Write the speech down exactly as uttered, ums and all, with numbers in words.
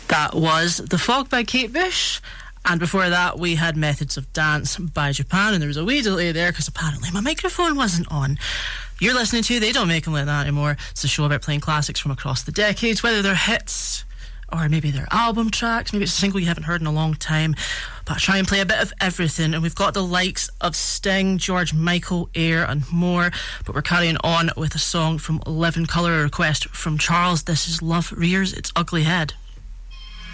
That was The Fog by Kate Bush. And before that, we had Methods of Dance by Japan. And there was a wee delay there because apparently my microphone wasn't on. You're listening to They Don't Make Them Like That Anymore. It's a show about playing classics from across the decades, whether they're hits or maybe they're album tracks, maybe it's a single you haven't heard in a long time. But I try and play a bit of everything. And we've got the likes of Sting, George Michael, Air and more. But we're carrying on with a song from Living Colour, a request from Charles. This is Love Rears Its Ugly Head.